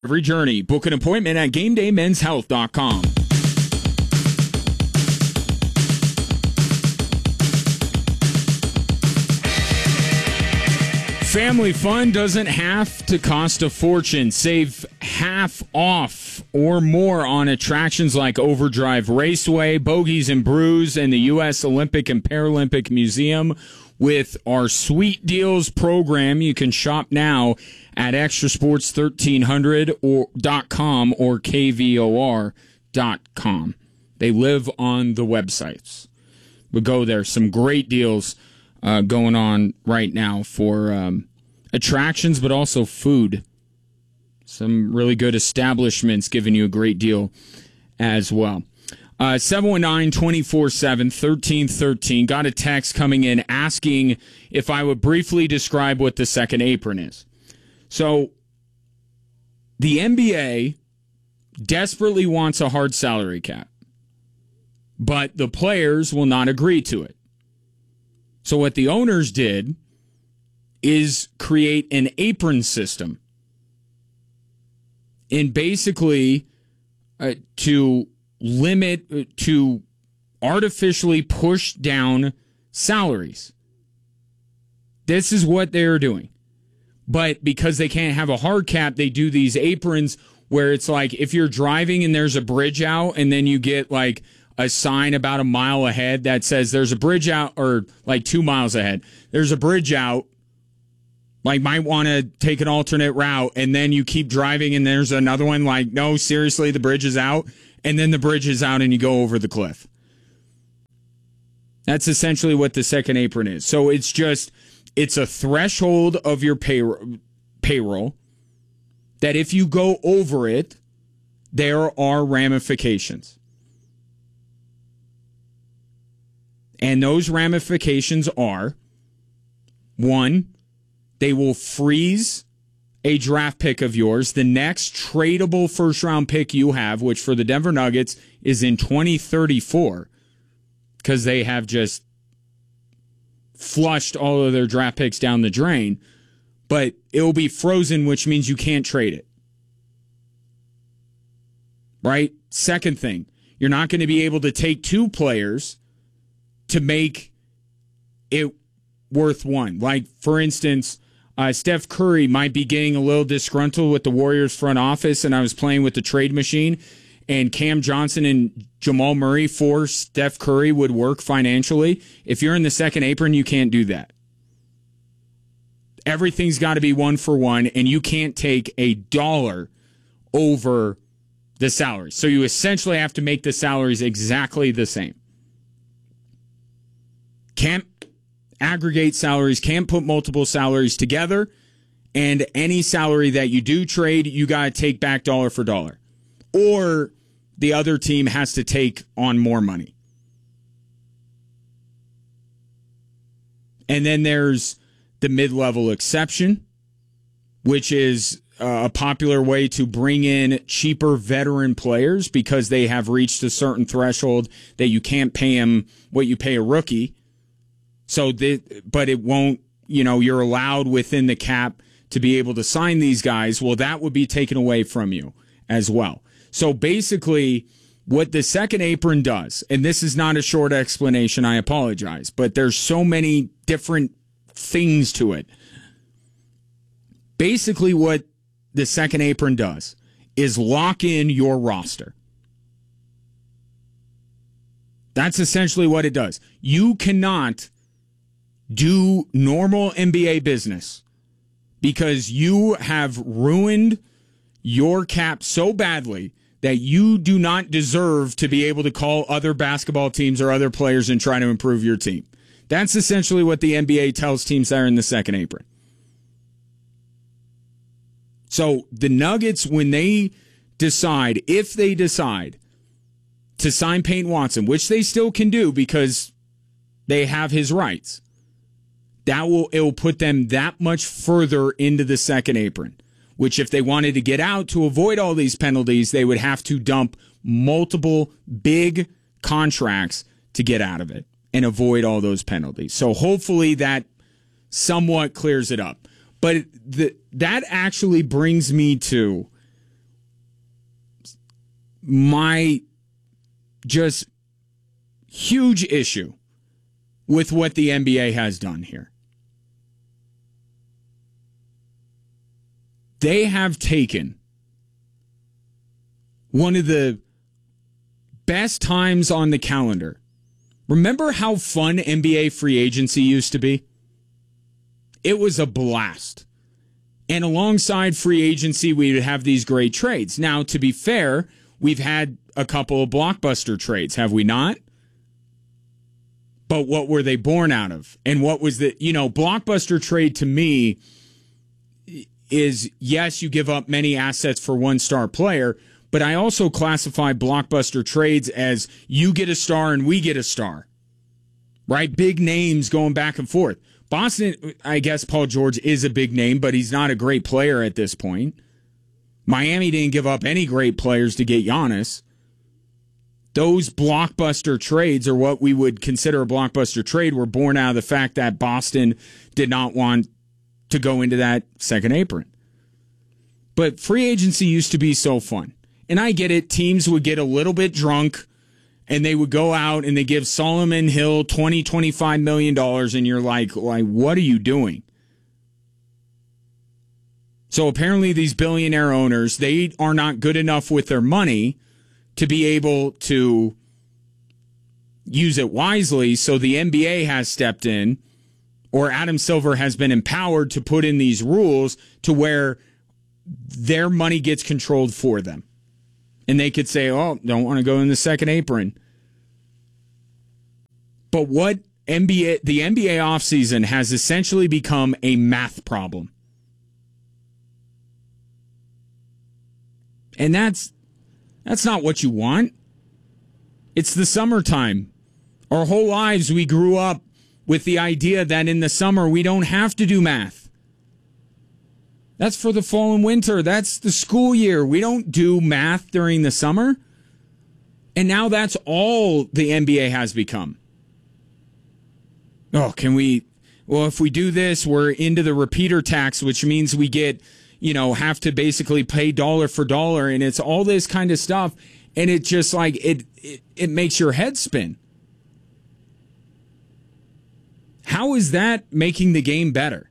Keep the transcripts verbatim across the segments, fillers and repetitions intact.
Every journey. Book an appointment at game day men's health dot com. Family fun doesn't have to cost a fortune. Save half off or more on attractions like Overdrive Raceway, Bogies and Brews, and the U S Olympic and Paralympic Museum. With our Sweet Deals program, you can shop now at extra sports thirteen hundred dot com or K V O R dot com. They live on the websites. We go there. Some great deals uh, going on right now for um, attractions, but also food. Some really good establishments giving you a great deal as well. Uh, seven one nine, two four seven, one three one three. Got a text coming in asking if I would briefly describe what the second apron is. So, the N B A desperately wants a hard salary cap, but the players will not agree to it. So, what the owners did is create an apron system. And basically, uh, to limit, to artificially push down salaries. This is what they're doing. But because they can't have a hard cap, they do these aprons where it's like if you're driving and there's a bridge out and then you get like a sign about a mile ahead that says there's a bridge out, or like two miles ahead, there's a bridge out, like might want to take an alternate route, and then you keep driving and there's another one like, no, seriously, the bridge is out. And then the bridge is out and you go over the cliff. That's essentially what the second apron is. So it's just, it's a threshold of your pay, payroll that if you go over it, there are ramifications. And those ramifications are, one, they will freeze a draft pick of yours, the next tradable first-round pick you have, which for the Denver Nuggets is in twenty thirty-four, because they have just flushed all of their draft picks down the drain. But it will be frozen, which means you can't trade it. Right? Second thing, you're not going to be able to take two players to make it worth one. Like, for instance, Uh, Steph Curry might be getting a little disgruntled with the Warriors front office, and I was playing with the trade machine, and Cam Johnson and Jamal Murray for Steph Curry would work financially. If you're in the second apron, you can't do that. Everything's got to be one for one, and you can't take a dollar over the salaries. So you essentially have to make the salaries exactly the same. Can't aggregate salaries, can't put multiple salaries together, and any salary that you do trade, you got to take back dollar for dollar. Or the other team has to take on more money. And then there's the mid-level exception, which is a popular way to bring in cheaper veteran players because they have reached a certain threshold that you can't pay them what you pay a rookie. So, the, but it won't, you know, you're allowed within the cap to be able to sign these guys. Well, that would be taken away from you as well. So basically, what the second apron does, and this is not a short explanation, I apologize, but there's so many different things to it. Basically, what the second apron does is lock in your roster. That's essentially what it does. You cannot do normal N B A business because you have ruined your cap so badly that you do not deserve to be able to call other basketball teams or other players and try to improve your team. That's essentially what the N B A tells teams that are in the second apron. So the Nuggets, when they decide, if they decide to sign Peyton Watson, which they still can do because they have his rights, that will it will put them that much further into the second apron, which if they wanted to get out to avoid all these penalties, they would have to dump multiple big contracts to get out of it and avoid all those penalties. So hopefully that somewhat clears it up. But the, that actually brings me to my just huge issue with what the N B A has done here. They have taken one of the best times on the calendar. Remember how fun N B A free agency used to be? It was a blast. And alongside free agency, we would have these great trades. Now, to be fair, we've had a couple of blockbuster trades, have we not? But what were they born out of? And what was the, you know, blockbuster trade to me is, yes, you give up many assets for one star player, but I also classify blockbuster trades as you get a star and we get a star, right? Big names going back and forth. Boston, I guess Paul George is a big name, but he's not a great player at this point. Miami didn't give up any great players to get Giannis. Those blockbuster trades, or what we would consider a blockbuster trade, were born out of the fact that Boston did not want to go into that second apron. But free agency used to be so fun. And I get it. Teams would get a little bit drunk and they would go out and they give Solomon Hill twenty, twenty-five million dollars, and you're like, like, what are you doing? So apparently these billionaire owners, they are not good enough with their money to be able to use it wisely. So the N B A has stepped in, or Adam Silver has been empowered to put in these rules to where their money gets controlled for them. And they could say, oh, don't want to go in the second apron. But what N B A, the N B A offseason has essentially become a math problem. And that's that's not what you want. It's the summertime. Our whole lives we grew up with the idea that in the summer we don't have to do math. That's for the fall and winter. That's the school year. We don't do math during the summer. And now that's all the N B A has become. Oh, can we, well, if we do this, we're into the repeater tax, which means we get, you know, have to basically pay dollar for dollar. And it's all this kind of stuff. And it just like, it, it, it makes your head spin. How is that making the game better?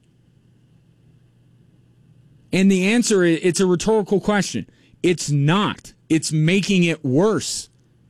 And the answer is, it's a rhetorical question. It's not. It's making it worse.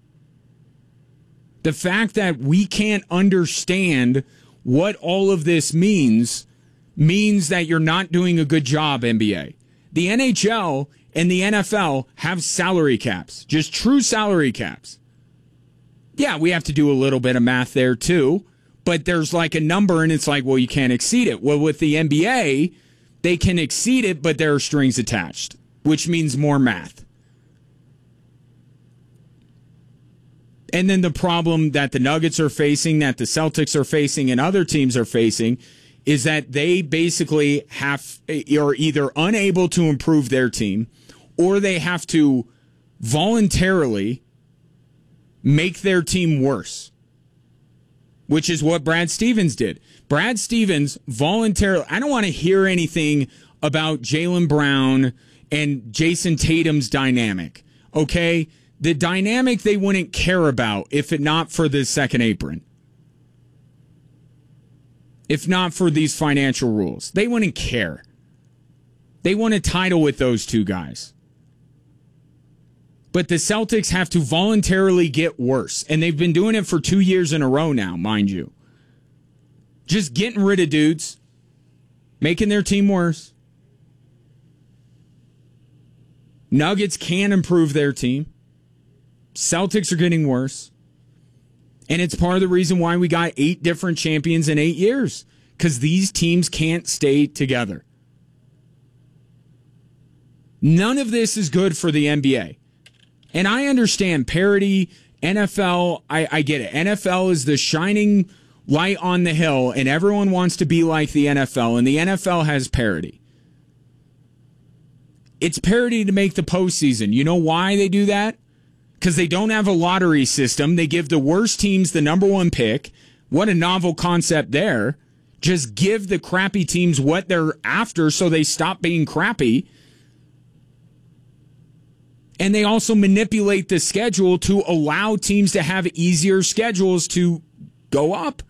The fact that we can't understand what all of this means means that you're not doing a good job, N B A. The N H L and the N F L have salary caps, just true salary caps. Yeah, we have to do a little bit of math there too, but there's like a number and it's like, well, you can't exceed it. Well, with the N B A, they can exceed it, but there are strings attached, which means more math. And then the problem that the Nuggets are facing, that the Celtics are facing, and other teams are facing is that they basically have are either unable to improve their team or they have to voluntarily make their team worse, which is what Brad Stevens did. Brad Stevens voluntarily, I don't want to hear anything about Jaylen Brown and Jason Tatum's dynamic, okay? The dynamic they wouldn't care about if it not for the second apron. If not for these financial rules. They wouldn't care. They won a title with those two guys. But the Celtics have to voluntarily get worse. And they've been doing it for two years in a row now, mind you. Just getting rid of dudes. Making their team worse. Nuggets can improve their team. Celtics are getting worse. And it's part of the reason why we got eight different champions in eight years. Because these teams can't stay together. None of this is good for the N B A. And I understand parity, N F L, I, I get it. N F L is the shining light on the hill, and everyone wants to be like the N F L, and the N F L has parity. It's parity to make the postseason. You know why they do that? Because they don't have a lottery system. They give the worst teams the number one pick. What a novel concept there. Just give the crappy teams what they're after so they stop being crappy. And they also manipulate the schedule to allow teams to have easier schedules to go up.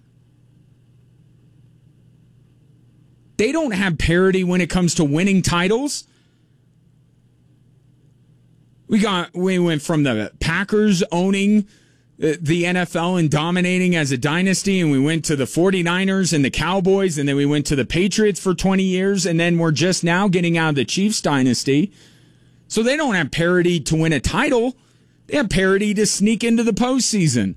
They don't have parity when it comes to winning titles. We got we went from the Packers owning the N F L and dominating as a dynasty, and we went to the 49ers and the Cowboys, and then we went to the Patriots for twenty years, and then we're just now getting out of the Chiefs dynasty. So they don't have parity to win a title. They have parity to sneak into the postseason.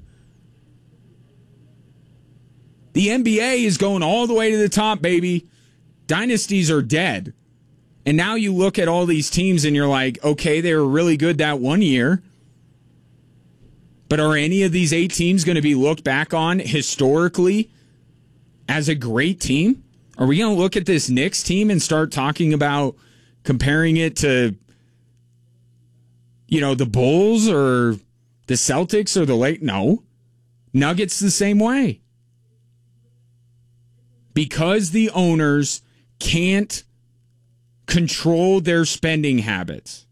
The N B A is going all the way to the top, baby. Dynasties are dead. And now you look at all these teams and you're like, okay, they were really good that one year. But are any of these eight teams going to be looked back on historically as a great team? Are we going to look at this Knicks team and start talking about comparing it to, you know, the Bulls or the Celtics or the Lake? No. Nuggets the same way. Because the owners can't control their spending habits,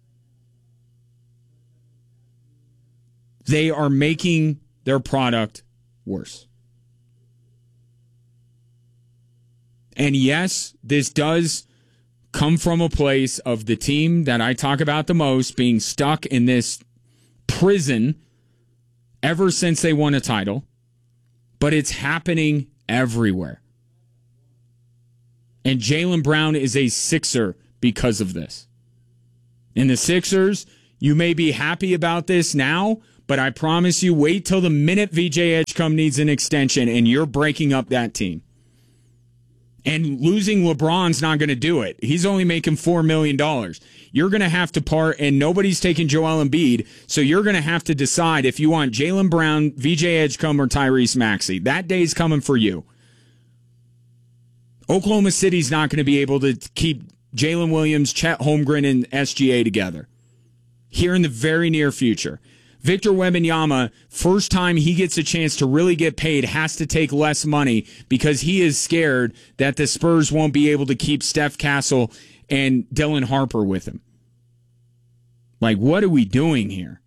they are making their product worse. And yes, this does come from a place of the team that I talk about the most being stuck in this prison ever since they won a title, but it's happening everywhere. And Jaylen Brown is a Sixer because of this. And the Sixers, you may be happy about this now, but I promise you, wait till the minute V J Edgecombe needs an extension and you're breaking up that team. And losing LeBron's not going to do it. He's only making four million dollars. You're going to have to part, and nobody's taking Joel Embiid, so you're going to have to decide if you want Jaylen Brown, V J Edgecombe, or Tyrese Maxey. That day's coming for you. Oklahoma City's not going to be able to keep Jalen Williams, Chet Holmgren, and S G A together here in the very near future. Victor Wembanyama, first time he gets a chance to really get paid, has to take less money because he is scared that the Spurs won't be able to keep Steph Castle and Dylan Harper with him. Like, what are we doing here?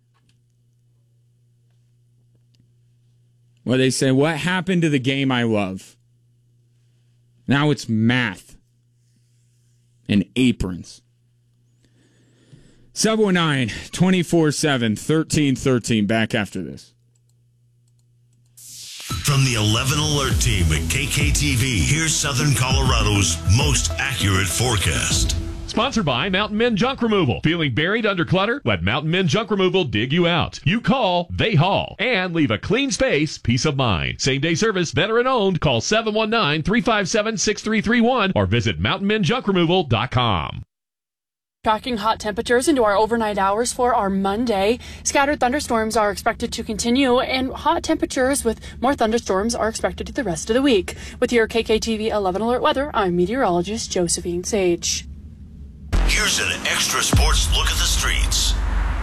Well, they say, what happened to the game I love? Now it's math and aprons. seven one nine, two four seven, one three one three. Back after this. From the eleven Alert team at K K T V, here's Southern Colorado's most accurate forecast. Sponsored by Mountain Men Junk Removal. Feeling buried under clutter? Let Mountain Men Junk Removal dig you out. You call, they haul, and leave a clean space, peace of mind. Same day service, veteran owned. Call seven one nine, three five seven, six three three one or visit mountain men junk removal dot com. Tracking hot temperatures into our overnight hours for our Monday. Scattered thunderstorms are expected to continue, and hot temperatures with more thunderstorms are expected the rest of the week. With your K K T V eleven Alert weather, I'm meteorologist Josephine Sage. Here's an extra sports look at the streets.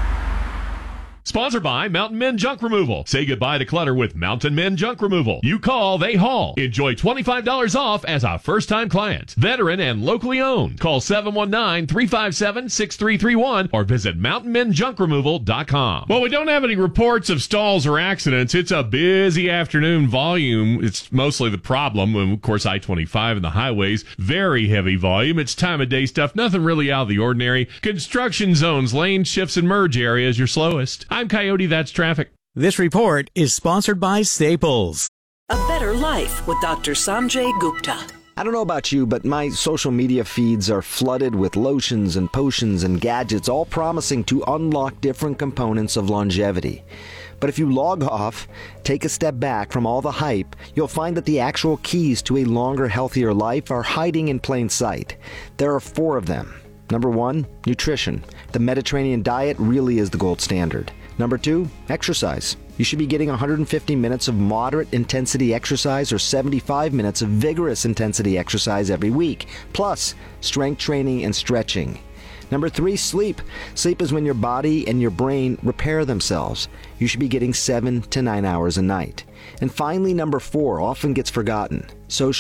Sponsored by Mountain Men Junk Removal. Say goodbye to clutter with Mountain Men Junk Removal. You call, they haul. Enjoy twenty-five dollars off as a first-time client. Veteran and locally owned. Call seven one nine, three five seven, six three three one or visit mountain men junk removal dot com. Well, we don't have any reports of stalls or accidents. It's a busy afternoon volume. It's mostly the problem. And of course, I twenty-five and the highways, very heavy volume. It's time of day stuff. Nothing really out of the ordinary. Construction zones, lane shifts, and merge areas, your slowest. I'm Coyote, that's traffic. This report is sponsored by Staples. A better life with Doctor Sanjay Gupta. I don't know about you, but my social media feeds are flooded with lotions and potions and gadgets, all promising to unlock different components of longevity. But if you log off, take a step back from all the hype, you'll find that the actual keys to a longer, healthier life are hiding in plain sight. There are four of them. Number one, nutrition. The Mediterranean diet really is the gold standard. Number two, exercise. You should be getting one hundred fifty minutes of moderate intensity exercise or seventy-five minutes of vigorous intensity exercise every week, plus strength training and stretching. Number three, sleep. Sleep is when your body and your brain repair themselves. You should be getting seven to nine hours a night. And finally, number four, often gets forgotten,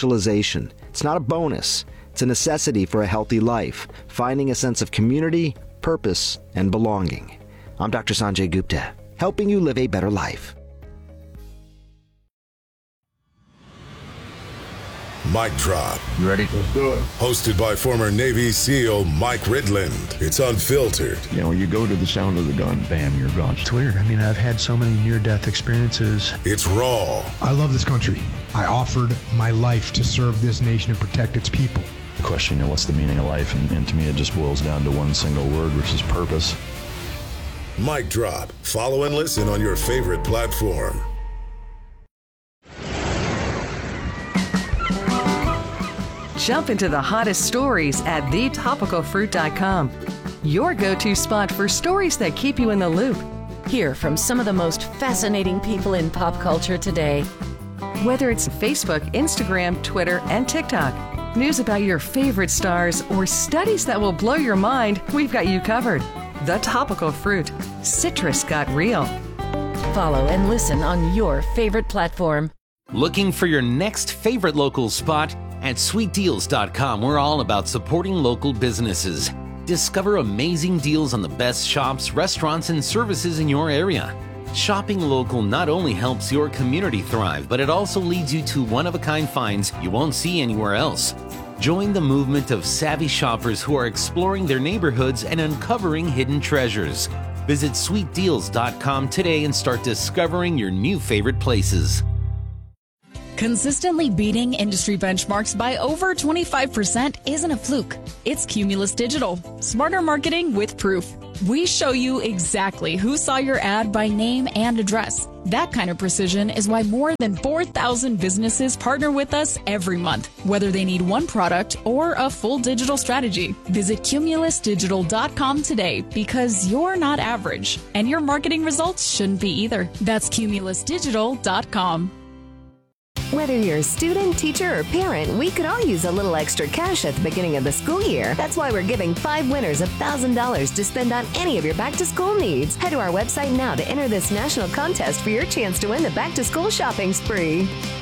socialization. It's not a bonus. It's a necessity for a healthy life. Finding a sense of community, purpose, and belonging. I'm Doctor Sanjay Gupta, helping you live a better life. Mic Drop. You ready? Let's do it. Hosted by former Navy SEAL Mike Ridland. It's unfiltered. You know, you go to the sound of the gun, bam, you're gone. It's weird. I mean, I've had so many near-death experiences. It's raw. I love this country. I offered my life to serve this nation and protect its people. The question, you know, what's the meaning of life? And, and to me, it just boils down to one single word, which is purpose. Mic Drop. Follow and listen on your favorite platform. Jump into the hottest stories at the topical fruit dot com. Your go-to spot for stories that keep you in the loop. Hear from some of the most fascinating people in pop culture today. Whether it's Facebook, Instagram, Twitter, and TikTok, news about your favorite stars, or studies that will blow your mind, we've got you covered. The Topical Fruit. Citrus got real. Follow and listen on your favorite platform. Looking for your next favorite local spot? At sweet deals dot com, we're all about supporting local businesses. Discover amazing deals on the best shops, restaurants, and services in your area. Shopping local not only helps your community thrive, but it also leads you to one-of-a-kind finds you won't see anywhere else. Join the movement of savvy shoppers who are exploring their neighborhoods and uncovering hidden treasures. Visit sweet deals dot com today and start discovering your new favorite places. Consistently beating industry benchmarks by over twenty-five percent isn't a fluke. It's Cumulus Digital. Smarter marketing with proof. We show you exactly who saw your ad by name and address. That kind of precision is why more than four thousand businesses partner with us every month, whether they need one product or a full digital strategy. Visit cumulus digital dot com today because you're not average, and your marketing results shouldn't be either. That's cumulus digital dot com. Whether you're a student, teacher, or parent, we could all use a little extra cash at the beginning of the school year. That's why we're giving five winners one thousand dollars to spend on any of your back-to-school needs. Head to our website now to enter this national contest for your chance to win the back-to-school shopping spree.